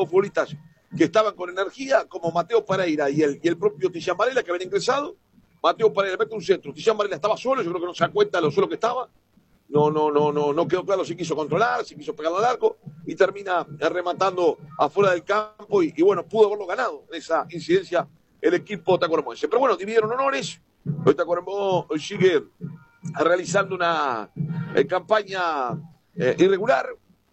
dos futbolistas que estaban con energía, como Mateo Pereira y el propio Tillán Varela, que habían ingresado. Mateo Pereira mete un centro, Tillán Varela estaba solo, yo creo que no se da cuenta de lo solo que estaba. No quedó claro si quiso controlar, si quiso pegarlo al arco, y termina rematando afuera del campo, y bueno, pudo haberlo ganado en esa incidencia el equipo tacuarembóense. Pero bueno, dividieron honores. Hoy Tacuarembó sigue realizando una campaña irregular.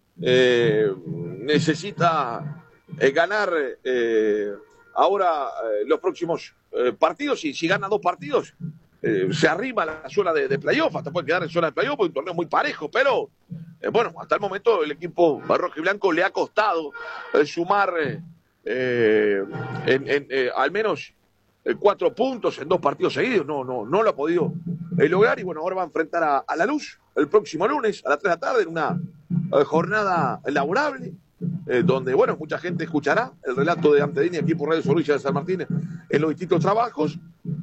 Necesita ganar ahora los próximos partidos, y si gana 2 partidos, se arrima a la zona de playoff, hasta puede quedar en zona de playoff, porque un torneo muy parejo, pero bueno, hasta el momento el equipo rojo y blanco le ha costado sumar al menos 4 puntos en 2 partidos seguidos. No lo ha podido lograr, y bueno, ahora va a enfrentar a La Luz el próximo lunes a las 3 de la tarde en una jornada laborable, donde, bueno, mucha gente escuchará el relato de Antedini aquí por Radio Zorrilla de San Martín en los distintos trabajos,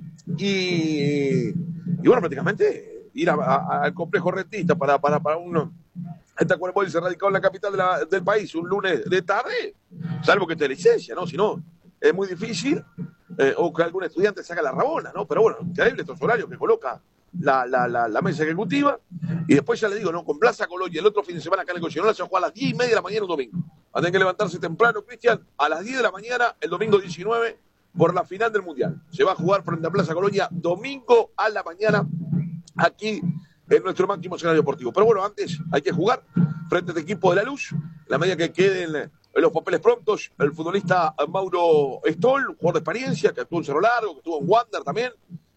y bueno, prácticamente ir al complejo rentista para un Tacuarembóense radicado en la capital del país un lunes de tarde, salvo que te licencia, ¿no? Si no, es muy difícil, o que algún estudiante saca la rabona, ¿no? Pero bueno, increíble estos horarios que coloca la mesa ejecutiva. Y después ya le digo, ¿no? Con Plaza Colonia, el otro fin de semana acá en el Cochinola se va a jugar a las 10:30 de la mañana un domingo. Va a tener que levantarse temprano, Cristian, a las 10 de la mañana el domingo 19 por la final del Mundial. Se va a jugar frente a Plaza Colonia domingo a la mañana aquí en nuestro máximo escenario deportivo. Pero bueno, antes hay que jugar frente a este equipo de La Luz, en la medida que queden los papeles prontos. El futbolista Mauro Stoll, un jugador de experiencia, que estuvo en Cerro Largo, que estuvo en Wander también,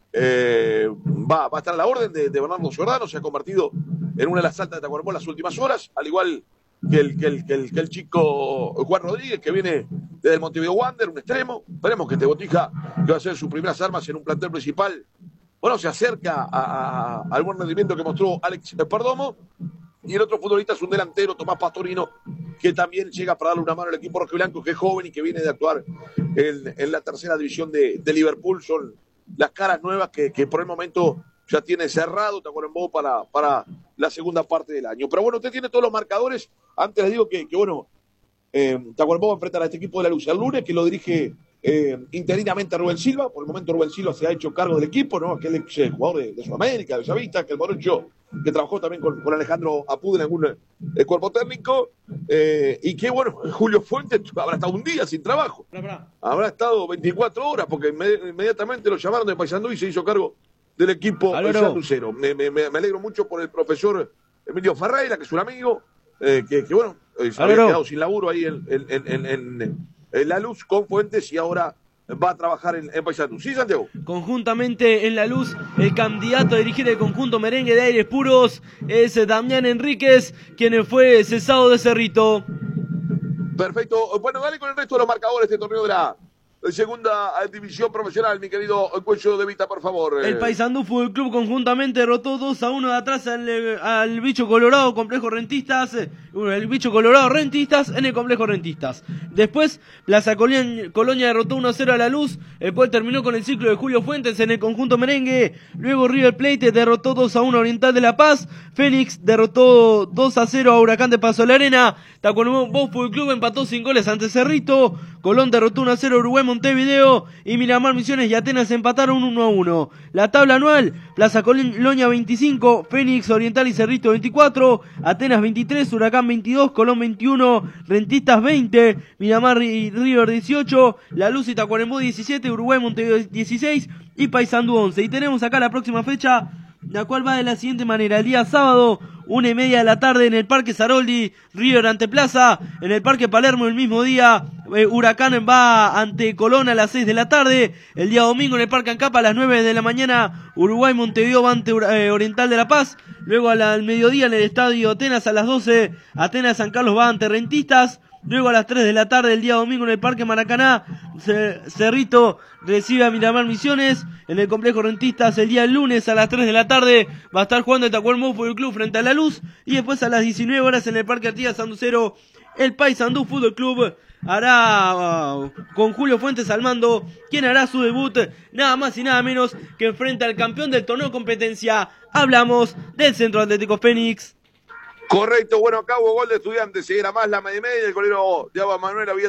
va a estar a la orden de Bernardo Giordano. Se ha convertido en una de las altas de Tacuarembó en las últimas horas, al igual que el chico Juan Rodríguez, que viene desde el Montevideo Wander, un extremo. Esperemos que este Botija, que va a hacer sus primeras armas en un plantel principal, bueno, se acerca al buen rendimiento que mostró Alex Perdomo. Y el otro futbolista es un delantero, Tomás Pastorino, que también llega para darle una mano al equipo rojiblanco, que es joven y que viene de actuar en la tercera división de Liverpool. Son las caras nuevas que por el momento ya tiene cerrado Tacuarembó para la segunda parte del año. Pero bueno, usted tiene todos los marcadores. Antes les digo que bueno, Tacuarembó va a enfrentar a este equipo de La Luz el lunes, que lo dirige interinamente a Rubén Silva. Por el momento Rubén Silva se ha hecho cargo del equipo, ¿no? Aquel ex jugador de Sudamérica, de Bellavista, que el Morocho, que trabajó también con Alejandro Apud en algún cuerpo técnico, y que bueno, Julio Fuentes habrá estado un día sin trabajo, habrá estado 24 horas, porque inmediatamente lo llamaron de Paysandú y se hizo cargo del equipo sanlucero. Me alegro mucho por el profesor Emilio Ferreira, que es un amigo, que bueno, se había quedado sin laburo ahí en La Luz con Fuentes, y ahora va a trabajar en Paysandú. ¿Sí, Santiago? Conjuntamente en La Luz, el candidato a dirigir el conjunto merengue de Aires Puros es Damián Enríquez, quien fue cesado de Cerrito. Perfecto. Bueno, dale con el resto de los marcadores de este torneo de la segunda división profesional, mi querido Cuello de Vita, por favor. El Paysandú Fútbol Club conjuntamente derrotó 2-1 de atrás al Bicho Colorado Complejo Rentistas, el Bicho Colorado Rentistas en el Complejo Rentistas. Después, Plaza Colonia derrotó 1-0 a La Luz, el cual terminó con el ciclo de Julio Fuentes en el conjunto merengue. Luego River Plate derrotó 2-1 a Oriental de La Paz. Fénix derrotó 2-0 a Huracán de Paso de la Arena. Tacuarembó Fútbol Club empató sin goles ante Cerrito. Colón derrotó 1-0 a Uruguay Montevideo, y Miramar Misiones y Atenas empataron 1-1. La tabla anual: Plaza Colonia 25, Fénix, Oriental y Cerrito 24, Atenas 23, Huracán 22, Colón 21, Rentistas 20, Miramar y River 18, La Luz y Tacuarembó 17, Uruguay Montevideo 16 y Paysandú 11. Y tenemos acá la próxima fecha, la cual va de la siguiente manera: el día sábado, 1:30 de la tarde en el Parque Saroldi, River ante Plaza. En el Parque Palermo el mismo día, Huracán va ante Colón a las 6 de la tarde. El día domingo en el Parque Ancapa a las 9 de la mañana, Uruguay Montevideo va ante Oriental de La Paz. Luego al mediodía en el Estadio Atenas a las 12, Atenas San Carlos va ante Rentistas. Luego a las 3 de la tarde el día domingo en el Parque Maracaná, Cerrito recibe a Miramar Misiones. En el Complejo Rentistas el día lunes a las 3 de la tarde va a estar jugando el Tacuarembó Fútbol Club frente a La Luz. Y después a las 19 horas en el Parque Artigas Sanducero, el Paysandú Fútbol Club hará con Julio Fuentes al mando, quien hará su debut nada más y nada menos que enfrenta al campeón del torneo de competencia. Hablamos del Centro Atlético Fénix. Correcto, bueno, acá hubo gol de Estudiantes, si era más la media y media, el golero de Abba Manuel había